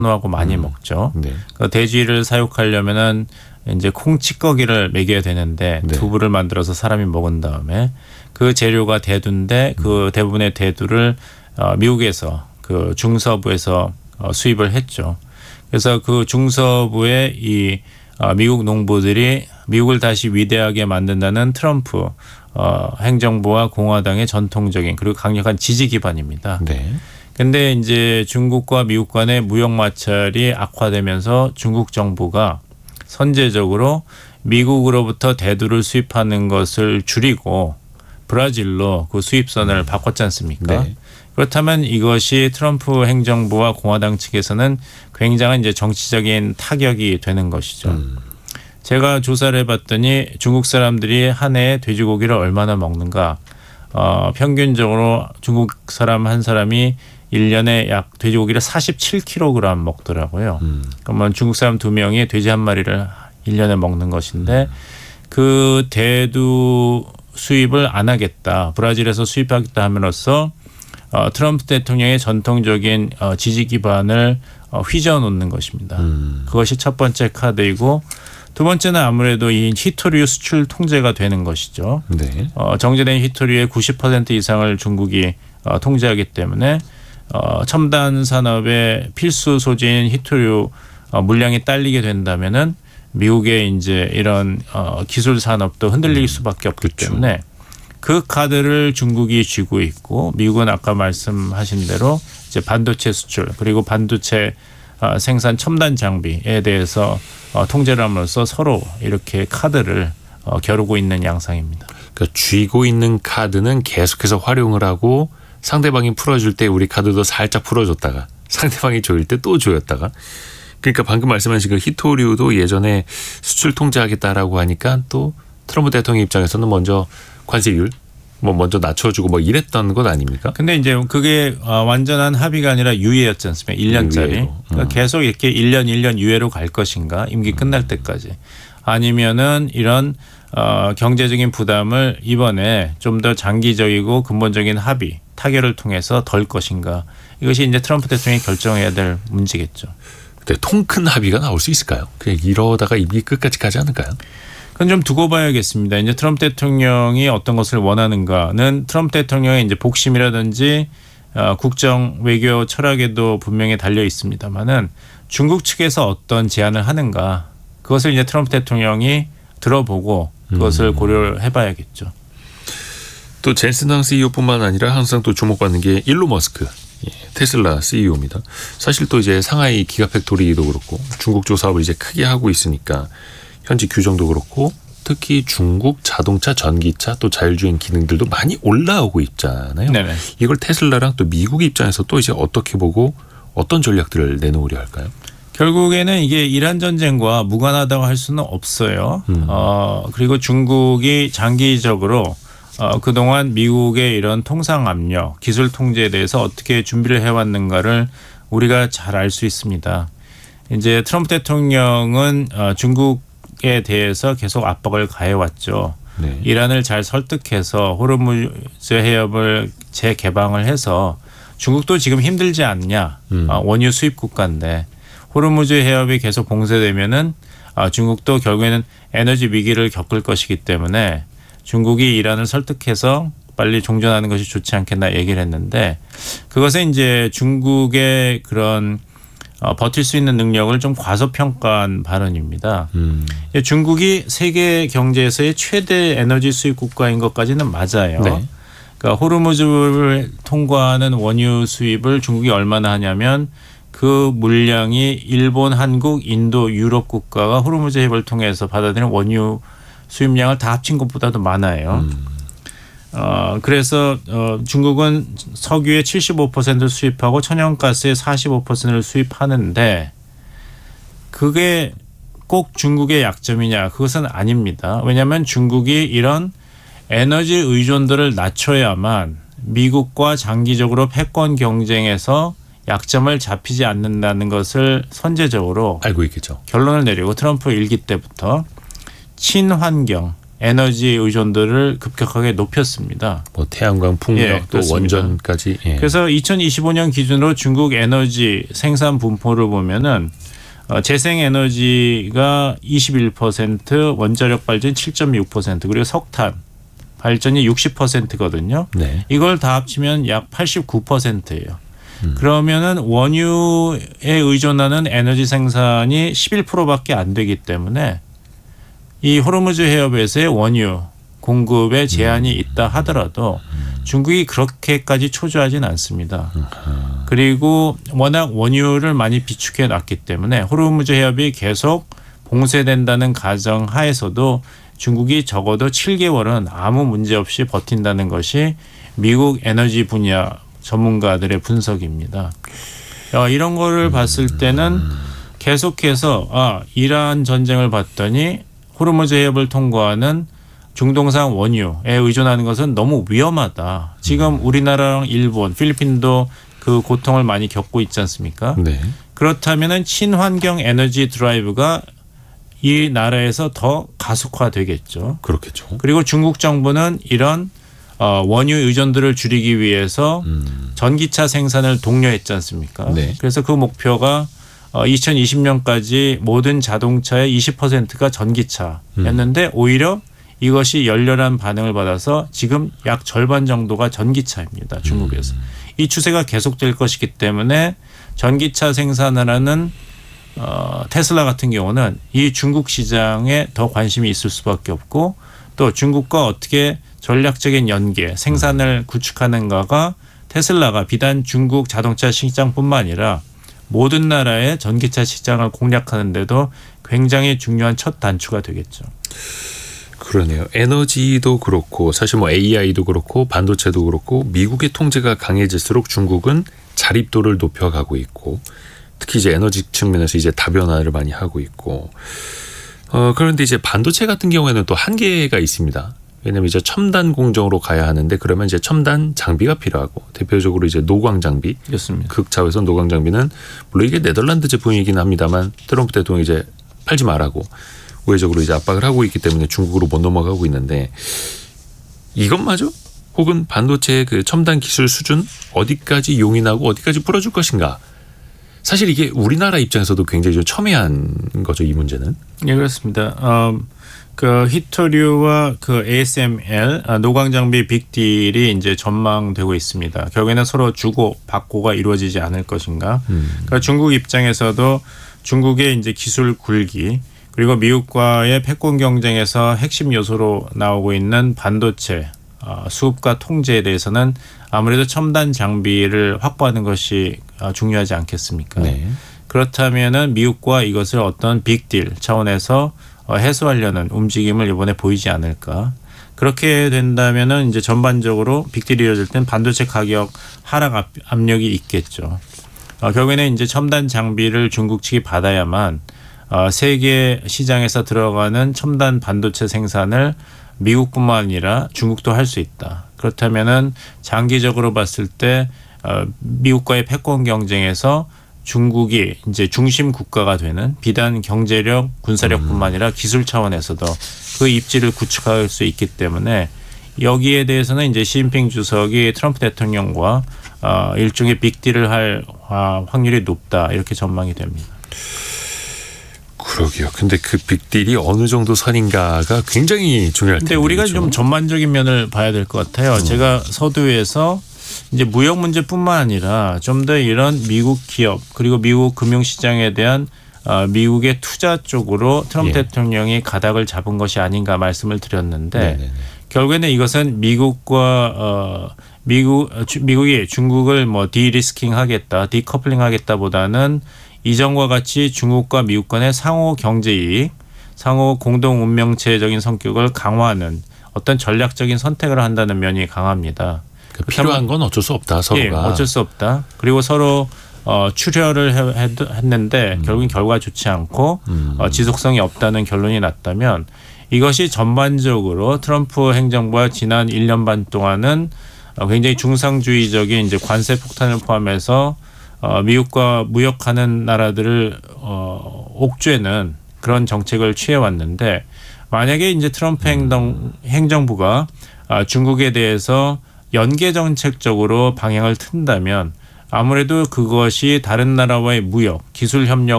선호하고 많이 먹죠. 네. 그 돼지를 사육하려면은 이제 콩 찌꺼기를 먹여야 되는데 네. 두부를 만들어서 사람이 먹은 다음에 그 재료가 대두인데 그 대부분의 대두를 미국에서 그 중서부에서 수입을 했죠. 그래서 그 중서부의 이 미국 농부들이 미국을 다시 위대하게 만든다는 트럼프 행정부와 공화당의 전통적인 그리고 강력한 지지 기반입니다. 네. 근데 이제 중국과 미국 간의 무역 마찰이 악화되면서 중국 정부가 선제적으로 미국으로부터 대두를 수입하는 것을 줄이고 브라질로 그 수입선을 바꿨지 않습니까? 네. 그렇다면 이것이 트럼프 행정부와 공화당 측에서는 굉장한 이제 정치적인 타격이 되는 것이죠. 제가 조사를 해봤더니 중국 사람들이 한 해에 돼지고기를 얼마나 먹는가? 평균적으로 중국 사람 한 사람이 1년에 약 돼지고기를 47kg 먹더라고요. 그러면 중국 사람 2명이 돼지 한 마리를 1년에 먹는 것인데 그 대두 수입을 안 하겠다. 브라질에서 수입하겠다 함으로써 트럼프 대통령의 전통적인 지지 기반을 휘저어놓는 것입니다. 그것이 첫 번째 카드이고 두 번째는 아무래도 이 히토류 수출 통제가 되는 것이죠. 네. 정제된 히토류의 90% 이상을 중국이 통제하기 때문에 첨단 산업의 필수 소재인 히토류 물량이 딸리게 된다면은 미국의 이제 이런 기술 산업도 흔들릴 수밖에 없기 때문에 그 카드를 중국이 쥐고 있고 미국은 아까 말씀하신 대로 이제 반도체 수출 그리고 반도체 생산 첨단 장비에 대해서 통제를 함으로써 서로 이렇게 카드를 겨루고 있는 양상입니다. 그러니까 쥐고 있는 카드는 계속해서 활용을 하고 상대방이 풀어줄 때 우리 카드도 살짝 풀어줬다가 상대방이 조일 때 또 조였다가 그러니까 방금 말씀하신 그 히토류도 예전에 수출 통제하겠다라고 하니까 또 트럼프 대통령 입장에서는 먼저 관세율 먼저 낮춰주고 이랬던 것 아닙니까? 근데 이제 그게 완전한 합의가 아니라 유예였지 않습니까? 1년짜리. 그러니까 계속 이렇게 1년 유예로 갈 것인가? 임기 끝날 때까지. 아니면은 이런 경제적인 부담을 이번에 좀 더 장기적이고 근본적인 합의, 타결을 통해서 덜 것인가? 이것이 이제 트럼프 대통령이 결정해야 될 문제겠죠. 근데 통 큰 합의가 나올 수 있을까요? 그냥 이러다가 임기 끝까지 가지 않을까요? 그건 좀 두고 봐야겠습니다. 이제 트럼프 대통령이 어떤 것을 원하는가는 트럼프 대통령의 이제 복심이라든지 국정 외교 철학에도 분명히 달려 있습니다만은 중국 측에서 어떤 제안을 하는가 그것을 이제 트럼프 대통령이 들어보고 그것을 고려해 봐야겠죠. 또 젠슨 CEO뿐만 아니라 항상 또 주목받는 게 일론 머스크. 테슬라 CEO입니다. 사실 또 이제 상하이 기가 팩토리도 그렇고 중국 쪽 사업을 이제 크게 하고 있으니까 현지 규정도 그렇고 특히 중국 자동차, 전기차 또 자율주행 기능들도 많이 올라오고 있잖아요. 네네. 이걸 테슬라랑 또 미국 입장에서 또 이제 어떻게 보고 어떤 전략들을 내놓으려 할까요? 결국에는 이게 이란 전쟁과 무관하다고 할 수는 없어요. 그리고 중국이 장기적으로 그동안 미국의 이런 통상 압력, 기술 통제에 대해서 어떻게 준비를 해왔는가를 우리가 잘 알 수 있습니다. 이제 트럼프 대통령은 중국에 대해서 계속 압박을 가해왔죠. 네. 이란을 잘 설득해서 호르무즈 해협을 재개방을 해서 중국도 지금 힘들지 않냐. 원유 수입 국가인데 호르무즈 해협이 계속 봉쇄되면은 중국도 결국에는 에너지 위기를 겪을 것이기 때문에 중국이 이란을 설득해서 빨리 종전하는 것이 좋지 않겠나 얘기를 했는데 그것은 이제 중국의 그런 버틸 수 있는 능력을 좀 과소평가한 발언입니다. 중국이 세계 경제에서의 최대 에너지 수입 국가인 것까지는 맞아요. 네. 그러니까 호르무즈를 통과하는 원유 수입을 중국이 얼마나 하냐면 그 물량이 일본, 한국, 인도, 유럽 국가가 호르무즈 해협을 통해서 받아들이는 원유 수입량을 다 합친 것보다도 많아요. 그래서 중국은 석유의 75%를 수입하고 천연가스의 45%를 수입하는데 그게 꼭 중국의 약점이냐? 그것은 아닙니다. 왜냐하면 중국이 이런 에너지 의존도를 낮춰야만 미국과 장기적으로 패권 경쟁에서 약점을 잡히지 않는다는 것을 선제적으로 알고 있겠죠. 결론을 내리고 트럼프 일기 때부터 친환경 에너지 의존도를 급격하게 높였습니다. 뭐 태양광, 풍력 또 그렇습니다. 원전까지. 그래서 2025년 기준으로 중국 에너지 생산 분포를 보면은 재생에너지가 21%, 원자력 발전 7.6%, 그리고 석탄 발전이 60%거든요. 네. 이걸 다 합치면 약 89%예요. 그러면은 원유에 의존하는 에너지 생산이 11%밖에 안 되기 때문에 이 호르무즈 해협에서의 원유 공급에 제한이 있다 하더라도 중국이 그렇게까지 초조하진 않습니다. 그리고 워낙 원유를 많이 비축해 놨기 때문에 호르무즈 해협이 계속 봉쇄된다는 가정 하에서도 중국이 적어도 7개월은 아무 문제 없이 버틴다는 것이 미국 에너지 분야 전문가들의 분석입니다. 이런 거를 봤을 때는 계속해서 이란 전쟁을 봤더니 호르무즈 해협을 통과하는 중동산 원유에 의존하는 것은 너무 위험하다. 지금 우리나라랑 일본, 필리핀도 그 고통을 많이 겪고 있지 않습니까? 네. 그렇다면은 친환경 에너지 드라이브가 이 나라에서 더 가속화되겠죠. 그렇겠죠. 그리고 중국 정부는 이런 원유 의존도를 줄이기 위해서 전기차 생산을 독려했지 않습니까? 네. 그래서 그 목표가 2020년까지 모든 자동차의 20%가 전기차였는데 오히려 이것이 열렬한 반응을 받아서 지금 약 절반 정도가 전기차입니다. 중국에서. 이 추세가 계속될 것이기 때문에 전기차 생산을 하는 테슬라 같은 경우는 이 중국 시장에 더 관심이 있을 수밖에 없고 또 중국과 어떻게 전략적인 연계, 생산을 구축하는가가 테슬라가 비단 중국 자동차 시장뿐만 아니라 모든 나라의 전기차 시장을 공략하는 데도 굉장히 중요한 첫 단추가 되겠죠. 그러네요. 에너지도 그렇고 사실 뭐 AI도 그렇고 반도체도 그렇고 미국의 통제가 강해질수록 중국은 자립도를 높여가고 있고 특히 이제 에너지 측면에서 이제 다변화를 많이 하고 있고 그런데 이제 반도체 같은 경우에는 또 한계가 있습니다. 왜냐하면 이제 첨단 공정으로 가야 하는데 그러면 이제 첨단 장비가 필요하고 대표적으로 이제 노광 장비, 그렇습니다. 극차에서 노광 장비는 물론 이게 네덜란드 제품이긴 합니다만 트럼프 대통령이 이제 팔지 말라고 우회적으로 이제 압박을 하고 있기 때문에 중국으로 못 넘어가고 있는데 이것마저 혹은 반도체의 그 첨단 기술 수준 어디까지 용인하고 어디까지 풀어줄 것인가. 사실 이게 우리나라 입장에서도 굉장히 좀 첨예한 거죠, 이 문제는. 네, 그렇습니다. 그 히토류와 그 ASML 노광 장비 빅딜이 이제 전망되고 있습니다. 결국에는 서로 주고 받고가 이루어지지 않을 것인가. 그러니까 중국 입장에서도 중국의 이제 기술 굴기 그리고 미국과의 패권 경쟁에서 핵심 요소로 나오고 있는 반도체 수급과 통제에 대해서는 아무래도 첨단 장비를 확보하는 것이 중요하지 않겠습니까? 네. 그렇다면은 미국과 이것을 어떤 빅딜 차원에서 해소하려는 움직임을 이번에 보이지 않을까. 그렇게 된다면은 이제 전반적으로 빅딜이 이어질 땐 반도체 가격 하락 압력이 있겠죠. 결국에는 이제 첨단 장비를 중국 측이 받아야만 세계 시장에서 들어가는 첨단 반도체 생산을 미국뿐만 아니라 중국도 할 수 있다. 그렇다면은 장기적으로 봤을 때 미국과의 패권 경쟁에서 중국이 이제 중심 국가가 되는 비단 경제력, 군사력뿐만 아니라 기술 차원에서도 그 입지를 구축할 수 있기 때문에 여기에 대해서는 이제 시진핑 주석이 트럼프 대통령과 일종의 빅딜을 할 확률이 높다 이렇게 전망이 됩니다. 그러게요. 근데 그 빅딜이 어느 정도 선인가가 굉장히 중요할 텐데. 근데 우리가 그렇죠? 좀 전반적인 면을 봐야 될 것 같아요. 제가 서두에서 이제 무역 문제뿐만 아니라 좀 더 이런 미국 기업 그리고 미국 금융시장에 대한 미국의 투자 쪽으로 트럼프 대통령이 가닥을 잡은 것이 아닌가 말씀을 드렸는데 네네네. 결국에는 이것은 미국과 미국이 중국을 뭐 디리스킹하겠다, 디커플링하겠다보다는 이전과 같이 중국과 미국 간의 상호 경제이익, 상호 공동 운명체적인 성격을 강화하는 어떤 전략적인 선택을 한다는 면이 강합니다. 필요한 건 어쩔 수 없다 서로가. 예, 어쩔 수 없다. 그리고 서로 출혈을 했는데 결국엔 결과가 좋지 않고 지속성이 없다는 결론이 났다면 이것이 전반적으로 트럼프 행정부가 지난 1년 반 동안은 굉장히 중상주의적인 이제 관세 폭탄을 포함해서 미국과 무역하는 나라들을 옥죄는 그런 정책을 취해왔는데 만약에 이제 트럼프 행정부가 중국에 대해서 연계 정책적으로 방향을 튼다면 아무래도 그것이 다른 나라와의 무역, 기술 협력